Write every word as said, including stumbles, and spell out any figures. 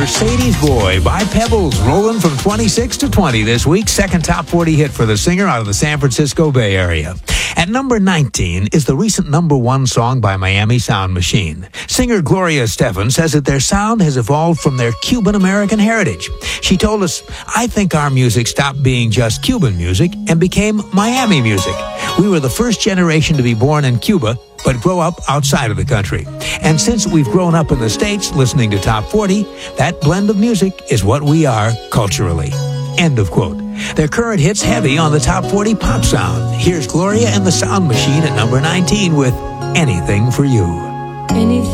Mercedes Boy by Pebbles, rolling from twenty-six to twenty this week. Second top forty hit for the singer out of the San Francisco Bay Area. At number nineteen is the recent number one song by Miami Sound Machine. Singer Gloria Estefan says that their sound has evolved from their Cuban-American heritage. She told us, "I think our music stopped being just Cuban music and became Miami music. We were the first generation to be born in Cuba, but grow up outside of the country. And since we've grown up in the States listening to Top forty, that blend of music is what we are culturally." End of quote. Their current hit's heavy on the Top forty pop sound. Here's Gloria and the Sound Machine at number nineteen with Anything for You. Anything